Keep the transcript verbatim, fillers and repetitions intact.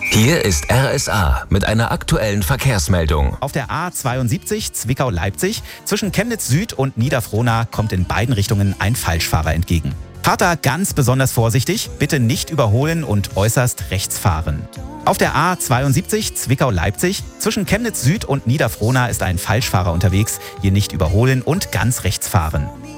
Hier ist R S A mit einer aktuellen Verkehrsmeldung. Auf der A zweiundsiebzig Zwickau-Leipzig zwischen Chemnitz Süd und Niederfrohna kommt in beiden Richtungen ein Falschfahrer entgegen. Fahrt da ganz besonders vorsichtig, bitte nicht überholen und äußerst rechts fahren. Auf der A zweiundsiebzig Zwickau-Leipzig zwischen Chemnitz Süd und Niederfrohna ist ein Falschfahrer unterwegs, hier nicht überholen und ganz rechts fahren.